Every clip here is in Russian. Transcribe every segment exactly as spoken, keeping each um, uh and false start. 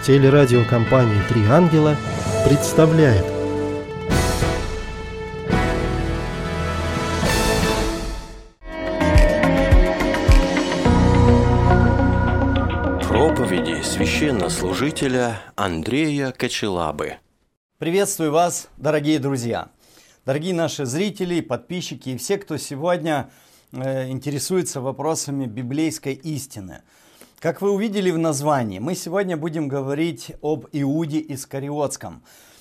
Телерадиокомпания «Три ангела» представляет. Проповеди священнослужителя Андрея Кочелабы. Приветствую вас, дорогие друзья, дорогие наши зрители, подписчики и все, кто сегодня э, интересуется вопросами библейской истины. Как вы увидели в названии, мы сегодня будем говорить об Иуде Искариотском.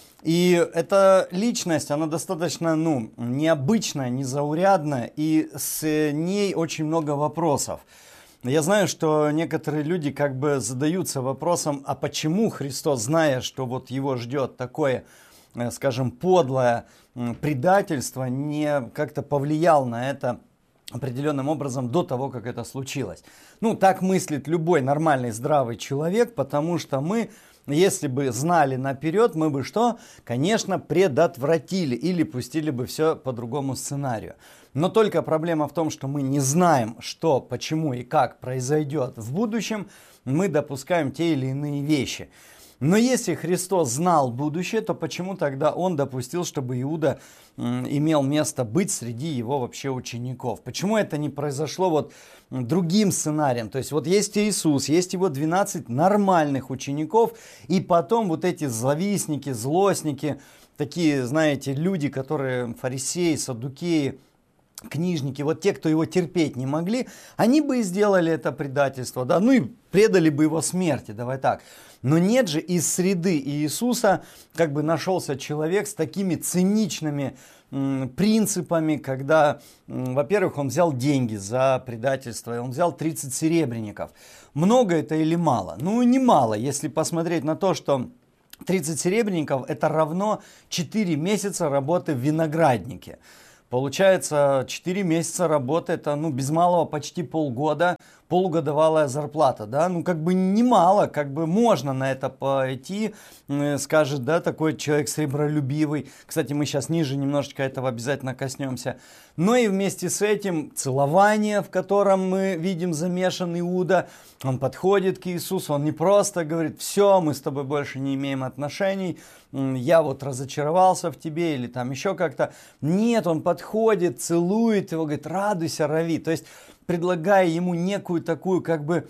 И эта личность, она достаточно ну, необычная, незаурядная, и с ней очень много вопросов. Я знаю, что некоторые люди как бы задаются вопросом, а почему Христос, зная, что вот его ждет такое, скажем, подлое предательство, не как-то повлиял на это определенным образом до того, как это случилось. Ну, так мыслит любой нормальный, здравый человек, потому что мы, если бы знали наперед, мы бы что? Конечно, предотвратили или пустили бы все по другому сценарию. Но только проблема в том, что мы не знаем, что, почему и как произойдет в будущем, мы допускаем те или иные вещи. Но если Христос знал будущее, то почему тогда Он допустил, чтобы Иуда м, имел место быть среди его вообще учеников? Почему это не произошло вот другим сценарием? То есть вот есть Иисус, есть его двенадцать нормальных учеников, и потом вот эти зловесники, злостники, такие, знаете, люди, которые фарисеи, саддукеи, книжники, вот те, кто его терпеть не могли, они бы и сделали это предательство, да, ну и предали бы его смерти, давай так. Но нет же, из среды Иисуса как бы нашелся человек с такими циничными м, принципами, когда, м, во-первых, он взял деньги за предательство, он взял тридцать серебряников. Много это или мало? Ну, не мало, если посмотреть на то, что тридцать серебряников это равно четыре месяца работы в винограднике. Получается, четыре месяца работы, это ну, без малого почти полгода, полугодовалая зарплата, да, ну как бы немало, как бы можно на это пойти, э, скажет, да, такой человек сребролюбивый. Кстати, мы сейчас ниже немножечко этого обязательно коснемся. Но и вместе с этим целование, в котором мы видим замешан Иуда, он подходит к Иисусу, он не просто говорит, все, мы с тобой больше не имеем отношений, я вот разочаровался в тебе или там еще как-то. Нет, он подходит, целует его, говорит, радуйся, Рави. То есть предлагая ему некую такую как бы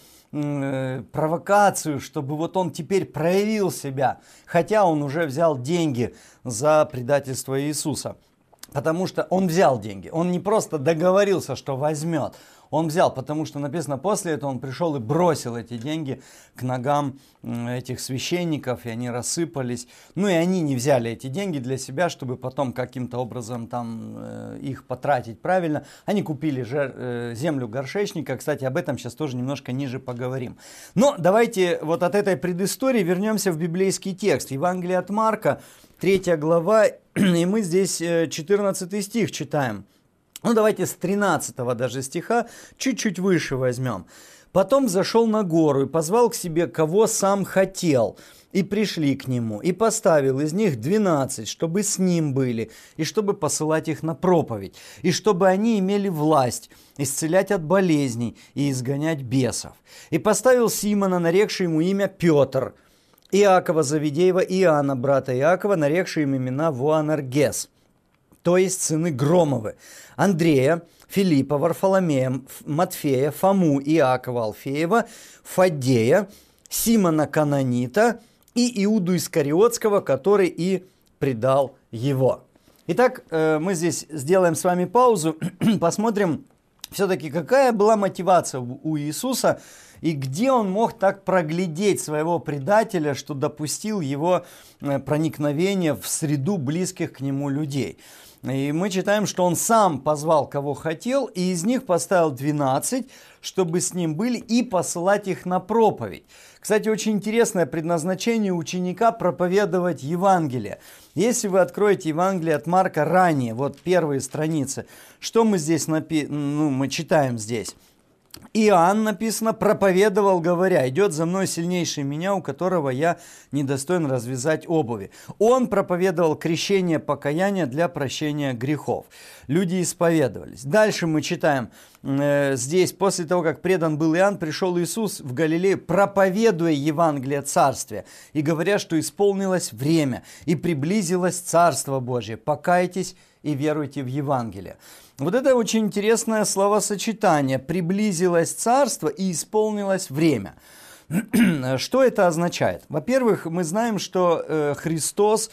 э, провокацию, чтобы вот он теперь проявил себя, хотя он уже взял деньги за предательство Иисуса. Потому что он взял деньги, он не просто договорился, что возьмет, он взял, потому что написано, после этого он пришел и бросил эти деньги к ногам этих священников, и они рассыпались. Ну и они не взяли эти деньги для себя, чтобы потом каким-то образом там э, их потратить правильно. Они купили же, э, землю горшечника, кстати, об этом сейчас тоже немножко ниже поговорим. Но давайте вот от этой предыстории вернемся в библейский текст. Евангелие от Марка, третья глава, и мы здесь четырнадцатый стих читаем. Ну, давайте с тринадцатого даже стиха чуть-чуть выше возьмем. «Потом зашел на гору и позвал к себе, кого сам хотел, и пришли к нему, и поставил из них двенадцать, чтобы с ним были, и чтобы посылать их на проповедь, и чтобы они имели власть исцелять от болезней и изгонять бесов. И поставил Симона, нарекший ему имя Петр, Иакова Завидеева, Иоанна, брата Иакова, нарекший им имена Воанергес, то есть сыны Громовы, Андрея, Филиппа, Варфоломея, Матфея, Фому, Иакова Алфеева, Фаддея, Симона Кананита и Иуду Искариотского, который и предал его». Итак, мы здесь сделаем с вами паузу, посмотрим все-таки, какая была мотивация у Иисуса и где он мог так проглядеть своего предателя, что допустил его проникновение в среду близких к нему людей. И мы читаем, что он сам позвал, кого хотел, и из них поставил двенадцать, чтобы с ним были, и посылать их на проповедь. Кстати, очень интересное предназначение ученика проповедовать Евангелие. Если вы откроете Евангелие от Марка ранее, вот первые страницы, что мы здесь напи... ну, мы читаем здесь? Иоанн, написано, проповедовал, говоря: идет за мной сильнейший меня, у которого я недостоин развязать обуви. Он проповедовал крещение покаяния для прощения грехов. Люди исповедовались. Дальше мы читаем э, здесь: после того, как предан был Иоанн, пришел Иисус в Галилею, проповедуя Евангелие Царствия и говоря, что исполнилось время и приблизилось Царство Божие. Покайтесь и веруйте в Евангелие. Вот это очень интересное словосочетание: приблизилось царство и исполнилось время. Что это означает? Во-первых, мы знаем, что э, Христос,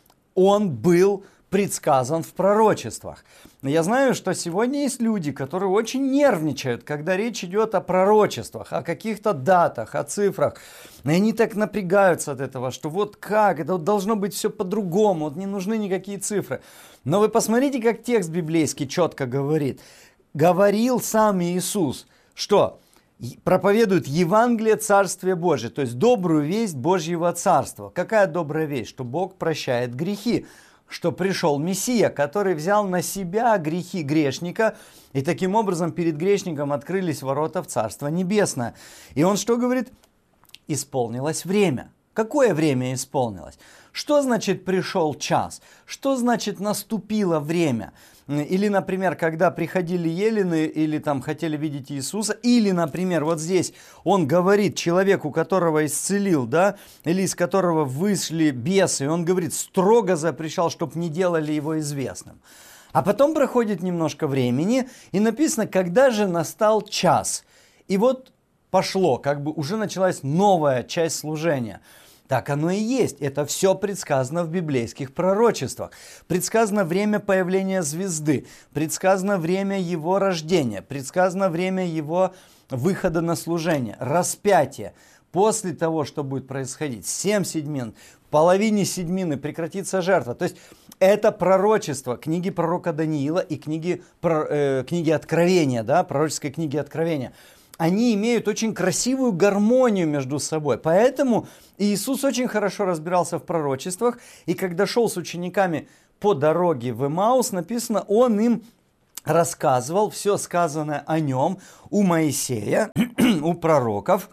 Он был предсказан в пророчествах. Я знаю, что сегодня есть люди, которые очень нервничают, когда речь идет о пророчествах, о каких-то датах, о цифрах. И они так напрягаются от этого, что вот как, это вот должно быть все по-другому, вот не нужны никакие цифры. Но вы посмотрите, как текст библейский четко говорит. Говорил сам Иисус, что проповедует Евангелие Царствия Божия, то есть добрую весть Божьего Царства. Какая добрая весть? Что Бог прощает грехи, что пришел Мессия, который взял на себя грехи грешника, и таким образом перед грешником открылись ворота в Царство Небесное. И он что говорит? Исполнилось время. Какое время исполнилось? Что значит пришел час? Что значит наступило время? Или, например, когда приходили елены или там хотели видеть Иисуса, или, например, вот здесь он говорит человеку, которого исцелил, да, или из которого вышли бесы, он говорит, строго запрещал, чтобы не делали его известным. А потом проходит немножко времени, и написано, когда же настал час. И вот пошло, как бы уже началась новая часть служения. Так оно и есть. Это все предсказано в библейских пророчествах. Предсказано время появления звезды, предсказано время его рождения, предсказано время его выхода на служение, распятие. После того, что будет происходить, семь седьмин, в половине седьмины прекратится жертва. То есть это пророчество книги пророка Даниила и книги, э, книги Откровения, да, пророческой книги Откровения. Они имеют очень красивую гармонию между собой. Поэтому Иисус очень хорошо разбирался в пророчествах. И когда шел с учениками по дороге в Эмаус, написано, он им рассказывал все сказанное о нем у Моисея, у пророков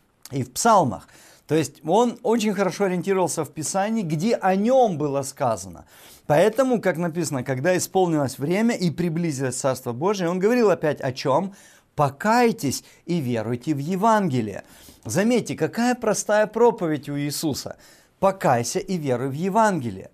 и в псалмах. То есть он очень хорошо ориентировался в Писании, где о нем было сказано. Поэтому, как написано, когда исполнилось время и приблизилось Царство Божие, он говорил опять о чем? Покайтесь и веруйте в Евангелие. Заметьте, какая простая проповедь у Иисуса. Покайся и веруй в Евангелие.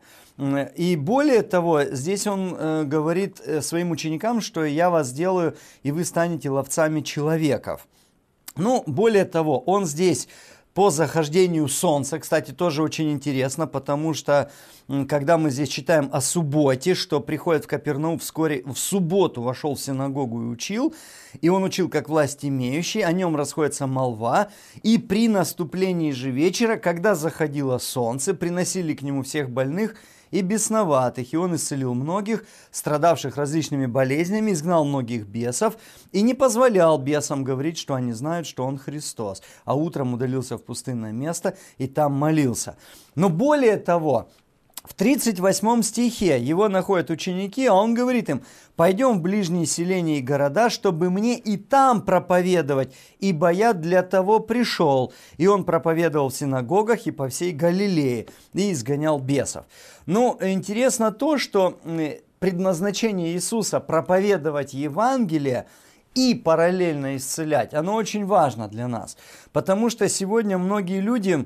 И более того, здесь он э, говорит своим ученикам, что я вас сделаю, и вы станете ловцами человеков. Ну, более того, он здесь по захождению солнца, кстати, тоже очень интересно, потому что, когда мы здесь читаем о субботе, что приходит в Капернаум, вскоре в субботу вошел в синагогу и учил, и он учил как власть имеющий, о нем расходится молва, и при наступлении же вечера, когда заходило солнце, приносили к нему всех больных и бесноватых, и он исцелил многих, страдавших различными болезнями, изгнал многих бесов, и не позволял бесам говорить, что они знают, что он Христос, а утром удалился в пустынное место и там молился. Но более того, в тридцать восьмом стихе его находят ученики, а он говорит им, пойдем в ближние селения и города, чтобы мне и там проповедовать, ибо я для того пришел. И он проповедовал в синагогах и по всей Галилее, и изгонял бесов. Ну, интересно то, что предназначение Иисуса проповедовать Евангелие и параллельно исцелять, оно очень важно для нас. Потому что сегодня многие люди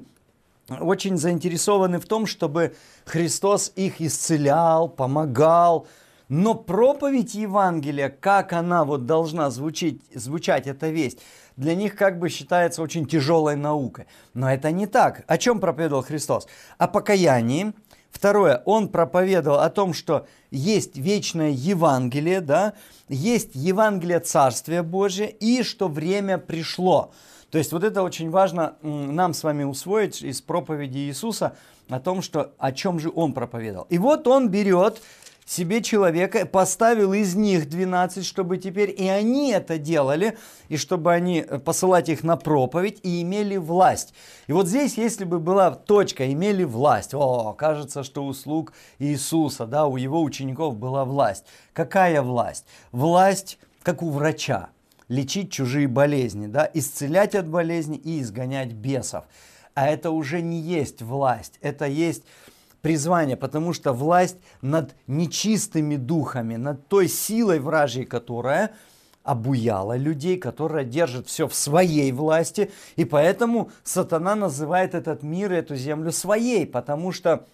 очень заинтересованы в том, чтобы Христос их исцелял, помогал. Но проповедь Евангелия, как она вот должна звучить, звучать, эта весть, для них как бы считается очень тяжелой наукой. Но это не так. О чем проповедовал Христос? О покаянии. Второе, он проповедовал о том, что есть вечное Евангелие, да, есть Евангелие Царствия Божия, и что время пришло. То есть вот это очень важно нам с вами усвоить из проповеди Иисуса о том, что, о чем же он проповедовал. И вот он берет себе человека, поставил из них двенадцать, чтобы теперь и они это делали, и чтобы они посылать их на проповедь и имели власть. И вот здесь, если бы была точка «имели власть», о, кажется, что у слуг Иисуса, да, у его учеников была власть. Какая власть? Власть, как у врача. лечить чужие болезни, да, исцелять от болезней и изгонять бесов. А это уже не есть власть, это есть призвание, потому что власть над нечистыми духами, над той силой вражьей, которая обуяла людей, которая держит все в своей власти, и поэтому сатана называет этот мир и эту землю своей, потому что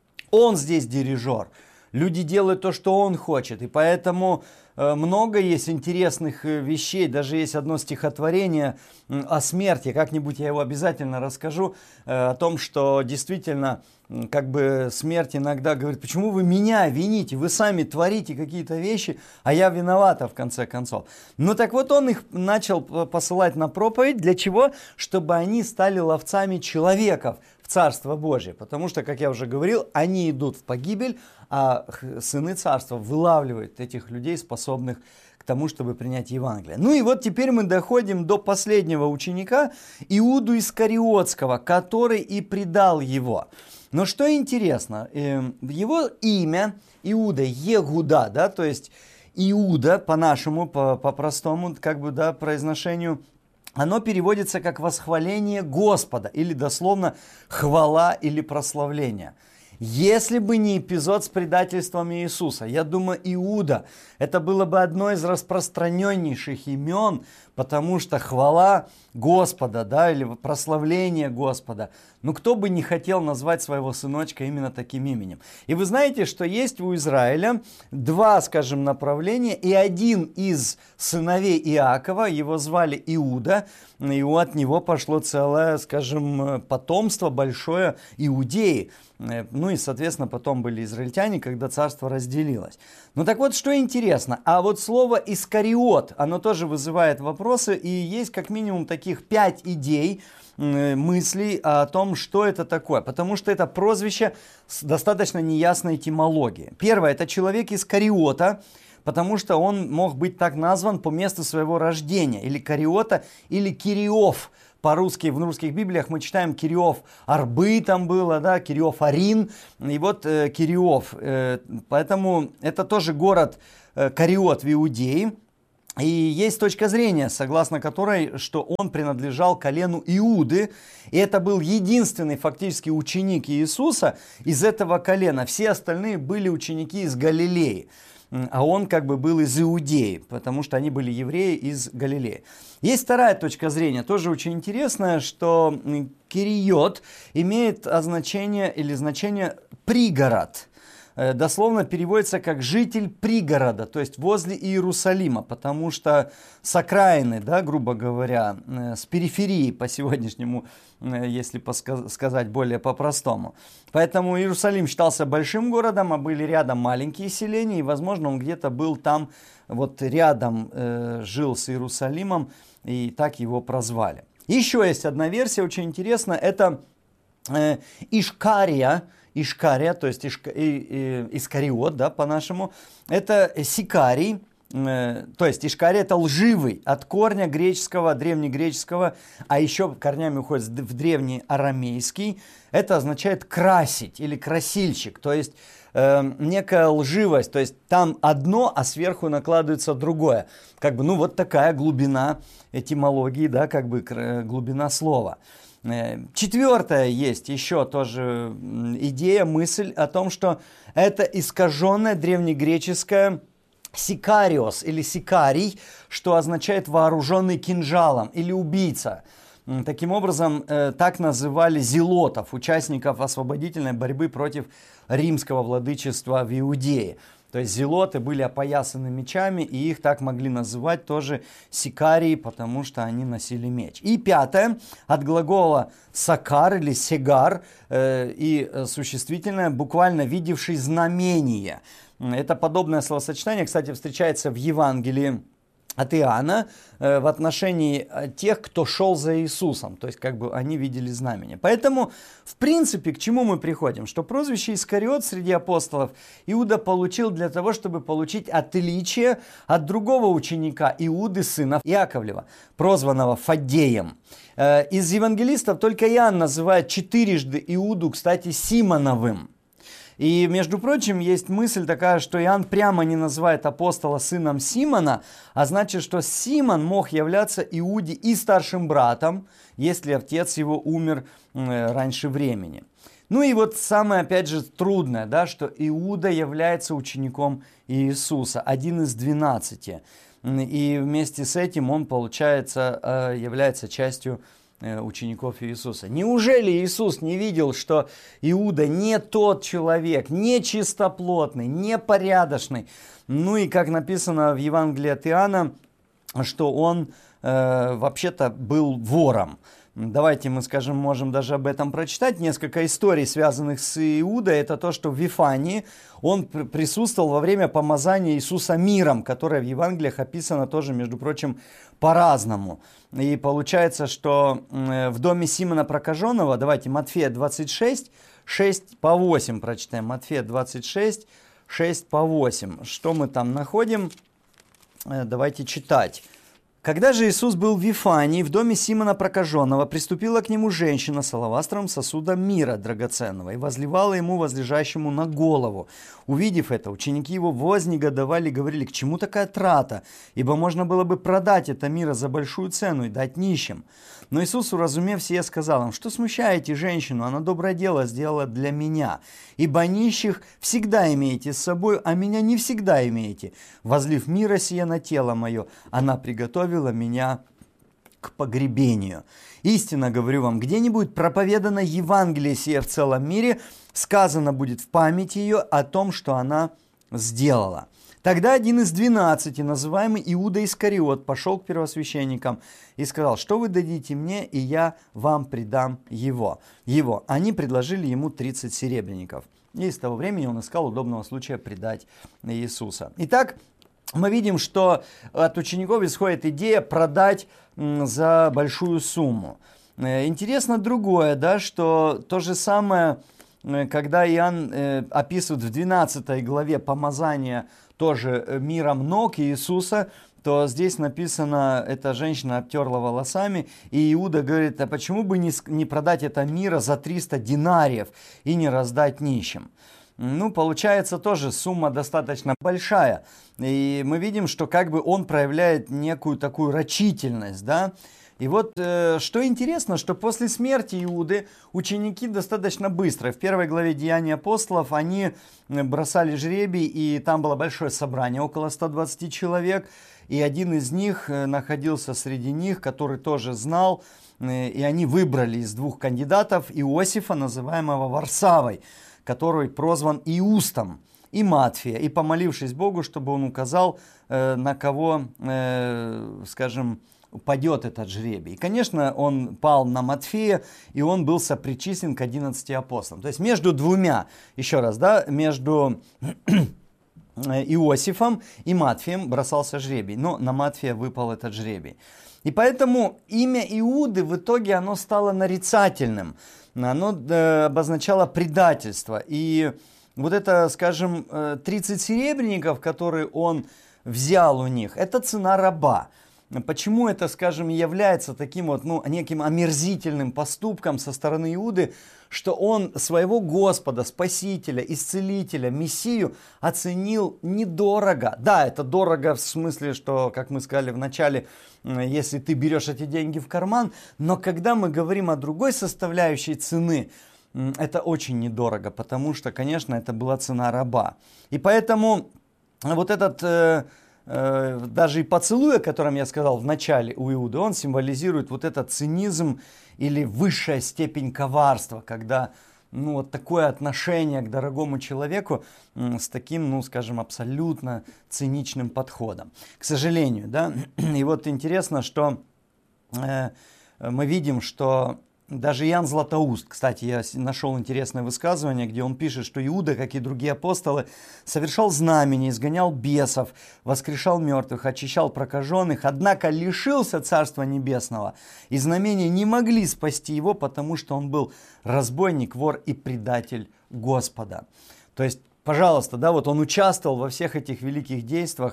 он здесь дирижер. Люди делают то, что он хочет, и поэтому э, много есть интересных э, вещей. Даже есть одно стихотворение э, о смерти, как-нибудь я его обязательно расскажу, э, о том, что действительно э, как бы смерть иногда говорит: почему вы меня вините, вы сами творите какие-то вещи, а я виновата в конце концов. Ну так вот, он их начал посылать на проповедь, для чего? Чтобы они стали ловцами человеков в Царство Божие, потому что, как я уже говорил, они идут в погибель, а сыны царства вылавливают этих людей, способных к тому, чтобы принять Евангелие. Ну и вот теперь мы доходим до последнего ученика, Иуду Искариотского, который и предал его. Но что интересно, его имя Иуда, Егуда, да, то есть Иуда по-нашему, по-простому, как бы, да, произношению, оно переводится как восхваление Господа, или дословно хвала или прославление. Если бы не эпизод с предательством Иисуса, я думаю, Иуда, это было бы одно из распространеннейших имен, потому что хвала Господа, да, или прославление Господа. Ну, кто бы не хотел назвать своего сыночка именно таким именем? И вы знаете, что есть у Израиля два, скажем, направления, и один из сыновей Иакова, его звали Иуда, и от него пошло целое, скажем, потомство большое Иудеи. Ну и, соответственно, потом были израильтяне, когда царство разделилось. Ну так вот, что интересно, а вот слово «искариот», оно тоже вызывает вопросы, и есть как минимум таких пять идей, мыслей о том, что это такое, потому что это прозвище с достаточно неясной этимологией. Первое, это человек Искариота, потому что он мог быть так назван по месту своего рождения, или Кариота, или Кириов. По-русски, в русских библиях мы читаем Кириов Арбы, там было, да, Кириов Арин, и вот э, Кириов. Э, поэтому это тоже город э, Кариот в Иудее. И есть точка зрения, согласно которой, что он принадлежал колену Иуды, и это был единственный фактически ученик Иисуса из этого колена. Все остальные были ученики из Галилеи, а он как бы был из Иудеи, потому что они были евреи из Галилеи. Есть вторая точка зрения, тоже очень интересная, что Кириот имеет значение или значение «пригород». Дословно переводится как «житель пригорода», то есть возле Иерусалима, потому что с окраины, да, грубо говоря, с периферии по сегодняшнему, если сказать более по-простому. Поэтому Иерусалим считался большим городом, а были рядом маленькие селения, и, возможно, он где-то был там, вот рядом э, жил с Иерусалимом, и так его прозвали. Еще есть одна версия, очень интересная, это э, Ишкария, Ишкария, то есть Ишка, и, и, Искариот, да, по-нашему, это сикарий, э, то есть Ишкария это лживый, от корня греческого, древнегреческого, а еще корнями уходит в древний арамейский, это означает красить или красильщик, то есть э, некая лживость, то есть там одно, а сверху накладывается другое, как бы, ну вот такая глубина этимологии, да, как бы глубина слова. Четвертое есть еще тоже идея, мысль о том, что это искаженное древнегреческое сикариос или сикарий, что означает вооруженный кинжалом или убийца. Таким образом, так называли зелотов, участников освободительной борьбы против римского владычества в Иудее. То есть зелоты были опоясаны мечами, и их так могли называть тоже сикарии, потому что они носили меч. И пятое, от глагола сакар или сегар, э, и существительное, буквально видевший знамение. Это подобное словосочетание, кстати, встречается в Евангелии от Иоанна э, в отношении тех, кто шел за Иисусом. То есть, как бы они видели знамение. Поэтому, в принципе, к чему мы приходим? Что прозвище Искариот среди апостолов Иуда получил для того, чтобы получить отличие от другого ученика Иуды, сына Иаковлева, прозванного Фаддеем. Э, из евангелистов только Иоанн называет четырежды Иуду, кстати, Симоновым. И, между прочим, есть мысль такая, что Иоанн прямо не называет апостола сыном Симона, а значит, что Симон мог являться Иуде и старшим братом, если отец его умер раньше времени. Ну и вот самое, опять же, трудное, да, что Иуда является учеником Иисуса, один из двенадцати. И вместе с этим он, получается, является частью учеников Иисуса. Неужели Иисус не видел, что Иуда не тот человек, не чистоплотный, не порядочный? Ну и как написано в Евангелии от Иоанна, что он э, вообще-то был вором. Давайте мы, скажем, можем даже об этом прочитать. Несколько историй, связанных с Иудой. Это то, что в Вифании он присутствовал во время помазания Иисуса миром, которое в Евангелиях описано тоже, между прочим, по-разному. И получается, что в доме Симона Прокаженного, давайте Матфея двадцать шесть, шесть по восемь прочитаем. Матфея двадцать шесть, шесть по восемь. Что мы там находим? Давайте читать. Когда же Иисус был в Вифании, в доме Симона Прокаженного, приступила к нему женщина с алавастровым сосудом мира драгоценного и возливала ему возлежащему на голову. Увидев это, ученики его вознегодовали и говорили: к чему такая трата? Ибо можно было бы продать это мира за большую цену и дать нищим. Но Иисус, уразумев сие, сказал им: что смущаете женщину? Она доброе дело сделала для меня. Ибо нищих всегда имеете с собой, а меня не всегда имеете. Возлив мира сие на тело мое, она приготовила меня к погребению. Истинно говорю вам, где не будет проповедано Евангелие сие в целом мире, сказано будет в памяти ее о том, что она сделала. Тогда один из двенадцати, называемый Иуда Искариот, пошел к первосвященникам и сказал: что вы дадите мне, и я вам предам его. его. Они предложили ему тридцать серебряников. И с того времени он искал удобного случая предать Иисуса. Итак, мы видим, что от учеников исходит идея продать за большую сумму. Интересно другое, да, что то же самое, когда Иоанн описывает в двенадцатой главе помазание тоже миром ног Иисуса, то здесь написано, эта женщина обтерла волосами, и Иуда говорит: а почему бы не, не продать это мира за триста динариев и не раздать нищим? Ну, получается тоже сумма достаточно большая. И мы видим, что как бы он проявляет некую такую рачительность, да. И вот э, что интересно, что после смерти Иуды ученики достаточно быстро, в первой главе Деяний апостолов, они бросали жребий, и там было большое собрание, около ста двадцати человек, и один из них находился среди них, который тоже знал, э, и они выбрали из двух кандидатов Иосифа, называемого Варсавой, который прозван Иустом, и Матфия, и помолившись Богу, чтобы он указал, э, на кого, э, скажем, упадет этот жребий. И, конечно, он пал на Матфея, и он был сопричислен к одиннадцати апостолам. То есть между двумя, еще раз, да, между Иосифом и Матфеем бросался жребий, но на Матфея выпал этот жребий. И поэтому имя Иуды в итоге оно стало нарицательным, оно э, обозначало предательство. И вот это, скажем, тридцать серебряников, которые он взял у них, это цена раба. Почему это, скажем, является таким вот, ну, неким омерзительным поступком со стороны Иуды, что он своего Господа, Спасителя, Исцелителя, Мессию оценил недорого. Да, это дорого в смысле, что, как мы сказали в начале, если ты берешь эти деньги в карман, но когда мы говорим о другой составляющей цены, это очень недорого, потому что, конечно, это была цена раба. И поэтому вот этот... Э, даже и поцелуй, о котором я сказал в начале у Иуды, он символизирует вот этот цинизм или высшая степень коварства, когда, ну, вот такое отношение к дорогому человеку с таким, ну, скажем, абсолютно циничным подходом. К сожалению, да. И вот интересно, что э, мы видим, что даже Иоанн Златоуст, кстати, я нашел интересное высказывание, где он пишет, что Иуда, как и другие апостолы, совершал знамения, изгонял бесов, воскрешал мертвых, очищал прокаженных, однако лишился Царства Небесного, и знамения не могли спасти его, потому что он был разбойник, вор и предатель Господа. То есть, пожалуйста, да, вот он участвовал во всех этих великих действиях,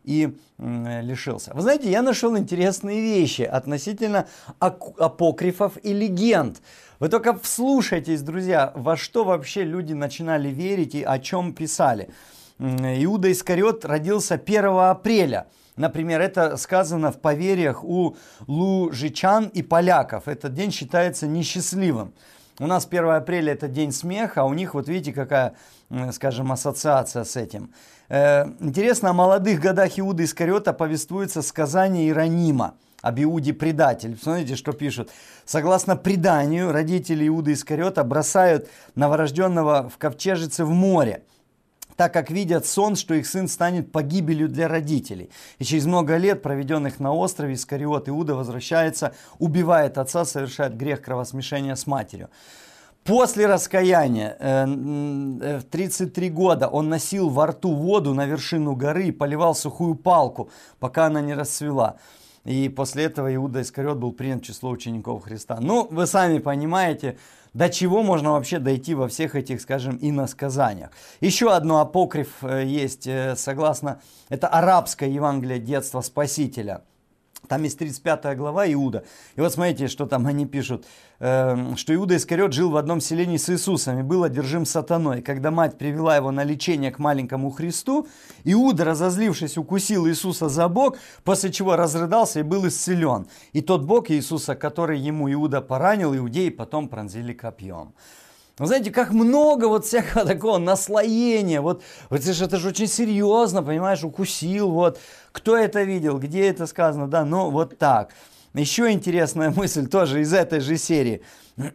и э, лишился. Вы знаете, я нашел интересные вещи относительно апокрифов и легенд. Вы только вслушайтесь, друзья, во что вообще люди начинали верить и о чем писали. Иуда Искариот родился первого апреля. Например, это сказано в поверьях у лужичан и поляков. Этот день считается несчастливым. У нас первого апреля это день смеха, а у них, вот видите, какая, скажем, ассоциация с этим. Э, интересно, о молодых годах Иуды Искариота повествуется сказание Иеронима об Иуде предатель. Смотрите, что пишут. Согласно преданию, родители Иуды Искариота бросают новорожденного в ковчежице в море, так как видят сон, что их сын станет погибелью для родителей. И через много лет, проведенных на острове, Искариот Иуда возвращается, убивает отца, совершает грех кровосмешения с матерью. После раскаяния, э, в тридцать три года, он носил во рту воду на вершину горы и поливал сухую палку, пока она не расцвела. И после этого Иуда Искариот был принят в число учеников Христа. Ну, вы сами понимаете, до чего можно вообще дойти во всех этих, скажем, иносказаниях. Еще одно апокриф есть, согласно, это арабское Евангелие детства Спасителя. Там есть тридцать пятая глава Иуда. И вот смотрите, что там они пишут. Что Иуда Искариот жил в одном селении с Иисусом и был одержим сатаной. Когда мать привела его на лечение к маленькому Христу, Иуда, разозлившись, укусил Иисуса за бок, после чего разрыдался и был исцелен. И тот бок Иисуса, который ему Иуда поранил, иудеи потом пронзили копьем. Вы знаете, как много вот всякого такого наслоения, вот, вот это, же, это же очень серьезно, понимаешь, укусил, вот, кто это видел, где это сказано, да, ну вот так. Еще интересная мысль тоже из этой же серии.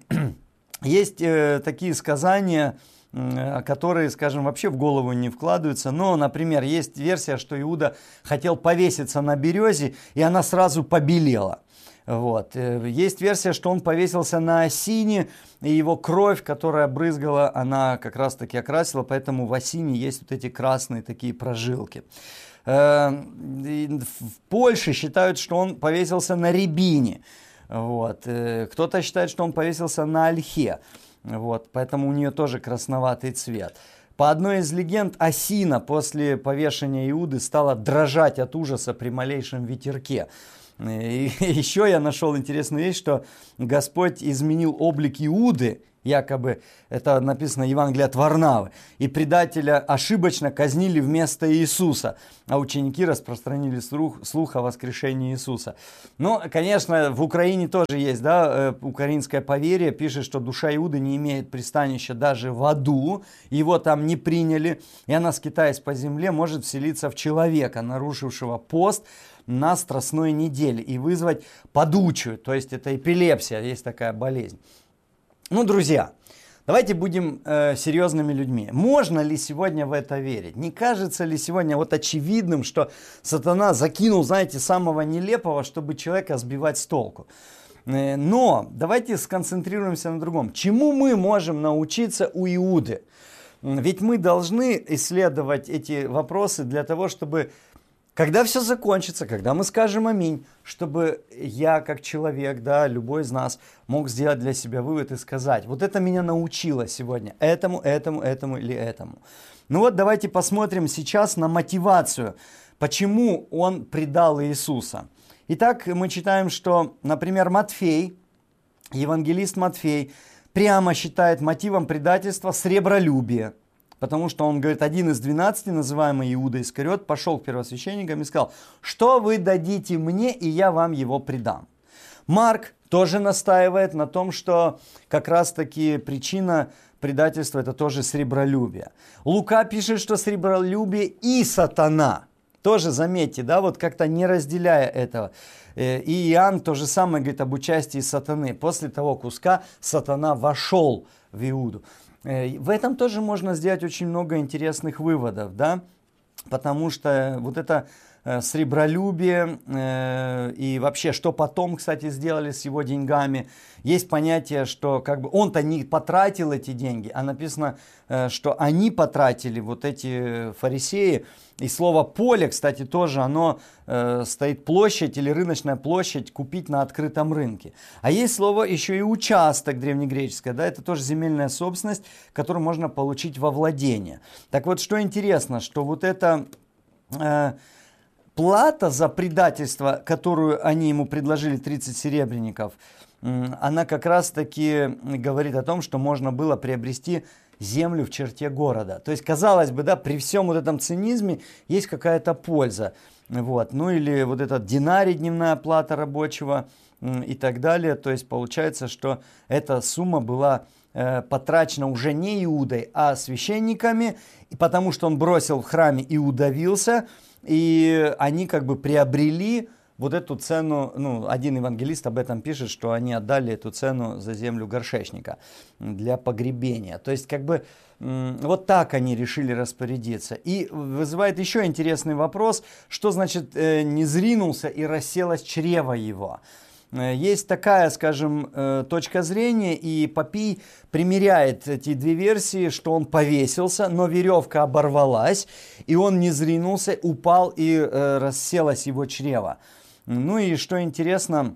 Есть э, такие сказания, э, которые, скажем, вообще в голову не вкладываются, но, например, есть версия, что Иуда хотел повеситься на березе, и она сразу побелела. Вот. Есть версия, что он повесился на осине, и его кровь, которая брызгала, она как раз таки окрасила, поэтому в осине есть вот эти красные такие прожилки. В Польше считают, что он повесился на рябине. Вот. Кто-то считает, что он повесился на ольхе. Вот. Поэтому у нее тоже красноватый цвет. По одной из легенд, осина после повешения Иуды стала дрожать от ужаса при малейшем ветерке. И еще я нашел интересную вещь, что Господь изменил облик Иуды, якобы это написано в Евангелии от Варнавы, и предателя ошибочно казнили вместо Иисуса, а ученики распространили слух, слух о воскрешении Иисуса. Ну, конечно, в Украине тоже есть, да, украинское поверье, пишет, что душа Иуды не имеет пристанища даже в аду, его там не приняли, и она, скитаясь по земле, может вселиться в человека, нарушившего пост на страстной неделе и вызвать подучую, то есть это эпилепсия, есть такая болезнь. Ну, друзья, давайте будем э, серьезными людьми. Можно ли сегодня в это верить? Не кажется ли сегодня вот очевидным, что сатана закинул, знаете, самого нелепого, чтобы человека сбивать с толку? Э, но давайте сконцентрируемся на другом. Чему мы можем научиться у Иуды? Ведь мы должны исследовать эти вопросы для того, чтобы... Когда все закончится, когда мы скажем аминь, чтобы я как человек, да, любой из нас мог сделать для себя вывод и сказать, вот это меня научило сегодня, этому, этому, этому или этому. Ну вот давайте посмотрим сейчас на мотивацию, почему он предал Иисуса. Итак, мы читаем, что, например, Матфей, евангелист Матфей, прямо считает мотивом предательства сребролюбие. Потому что он говорит, один из двенадцати, называемый Иуда Искариот, пошел к первосвященникам и сказал, что вы дадите мне, и я вам его предам. Марк тоже настаивает на том, что как раз таки причина предательства это тоже сребролюбие. Лука пишет, что сребролюбие и сатана. Тоже заметьте, да, вот как-то не разделяя этого. И Иоанн то же самое говорит об участии сатаны. После того куска сатана вошел в Иуду. В этом тоже можно сделать очень много интересных выводов, да, потому что вот это э, сребролюбие э, и вообще, что потом, кстати, сделали с его деньгами, есть понятие, что как бы он-то не потратил эти деньги, а написано, э, что они потратили, вот эти фарисеи, и слово поле, кстати, тоже оно э, стоит площадь или рыночная площадь купить на открытом рынке. А есть слово еще и участок древнегреческое, да, это тоже земельная собственность, которую можно получить во владение. Так вот, что интересно, что вот это э, плата за предательство, которую они ему предложили, тридцать серебряников, она как раз-таки говорит о том, что можно было приобрести землю в черте города. То есть, казалось бы, да, при всем вот этом цинизме есть какая-то польза. Вот. Ну или вот этот динарий, дневная плата рабочего и так далее. То есть, получается, что эта сумма была э, потрачена уже не Иудой, а священниками, и потому что он бросил в храме и удавился, и они как бы приобрели вот эту цену. Ну, один евангелист об этом пишет, что они отдали эту цену за землю горшечника для погребения. То есть, как бы, вот так они решили распорядиться. И вызывает еще интересный вопрос, что значит не зринулся и расселось чрево его. Есть такая, скажем, точка зрения, и Папий примеряет эти две версии, что он повесился, но веревка оборвалась, и он не зринулся, упал, и расселось его чрево. Ну и что интересно,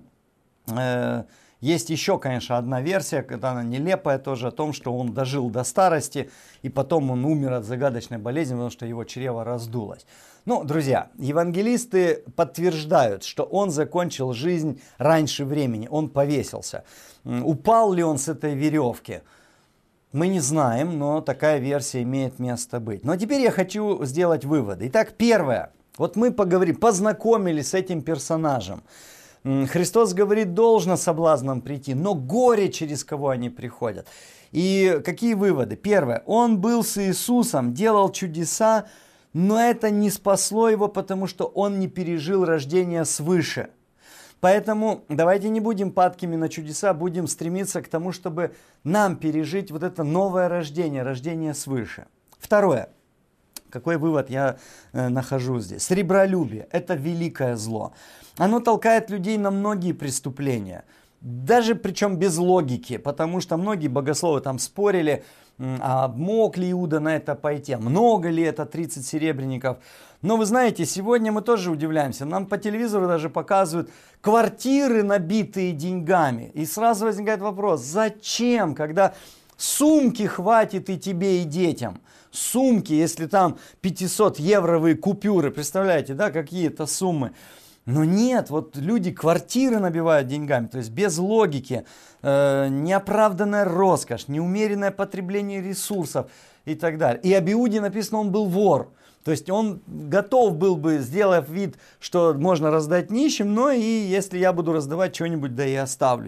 есть еще, конечно, одна версия, когда она нелепая тоже, о том, что он дожил до старости, и потом он умер от загадочной болезни, потому что его чрево раздулось. Ну, друзья, евангелисты подтверждают, что он закончил жизнь раньше времени, он повесился. Упал ли он с этой веревки? Мы не знаем, но такая версия имеет место быть. Но теперь я хочу сделать выводы. Итак, первое. Вот мы поговорим, познакомились с этим персонажем. Христос говорит, должно соблазнам прийти, но горе, через кого они приходят. И какие выводы? Первое. Он был с Иисусом, делал чудеса, но это не спасло его, потому что он не пережил рождение свыше. Поэтому давайте не будем падкими на чудеса, будем стремиться к тому, чтобы нам пережить вот это новое рождение, рождение свыше. Второе. Какой вывод я э, нахожу здесь? Сребролюбие – это великое зло. Оно толкает людей на многие преступления. Даже причем без логики, потому что многие богословы там спорили, а мог ли Иуда на это пойти, много ли это тридцать серебряников. Но вы знаете, сегодня мы тоже удивляемся. Нам по телевизору даже показывают квартиры, набитые деньгами. И сразу возникает вопрос, зачем, когда сумки хватит и тебе, и детям. Сумки, если там пятисотевровые купюры, представляете, да, какие-то суммы. Но нет, вот люди квартиры набивают деньгами, то есть без логики, э, неоправданная роскошь, неумеренное потребление ресурсов и так далее. И об Иуде написано, он был вор. То есть он готов был бы, сделав вид, что можно раздать нищим, но и если я буду раздавать что-нибудь, да и оставлю.